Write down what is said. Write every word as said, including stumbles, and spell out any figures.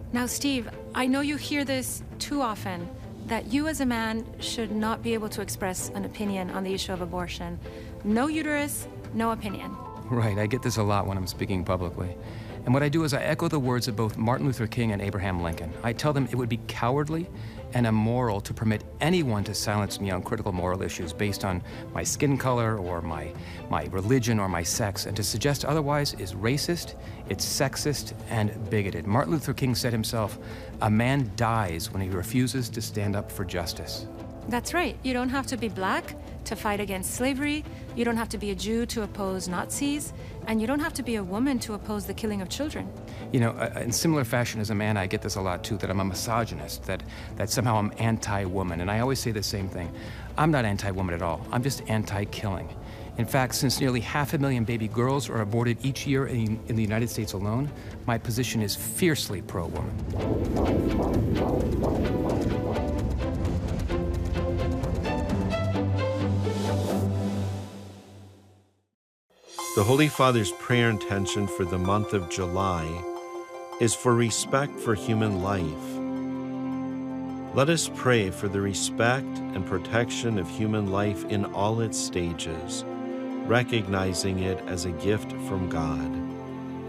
Now, Steve, I know you hear this too often, that you as a man should not be able to express an opinion on the issue of abortion. No uterus, no opinion. Right, I get this a lot when I'm speaking publicly. And what I do is I echo the words of both Martin Luther King and Abraham Lincoln. I tell them it would be cowardly and immoral to permit anyone to silence me on critical moral issues based on my skin color or my, my religion or my sex, and to suggest otherwise is racist, it's sexist, and bigoted. Martin Luther King said himself, "A man dies when he refuses to stand up for justice." That's right. You don't have to be black to fight against slavery. You don't have to be a Jew to oppose Nazis. And you don't have to be a woman to oppose the killing of children. You know, uh, in similar fashion as a man, I get this a lot too, that I'm a misogynist, that, that somehow I'm anti-woman. And I always say the same thing. I'm not anti-woman at all. I'm just anti-killing. In fact, since nearly half a million baby girls are aborted each year in, in the United States alone, my position is fiercely pro-woman. The Holy Father's prayer intention for the month of July is for respect for human life. Let us pray for the respect and protection of human life in all its stages, recognizing it as a gift from God.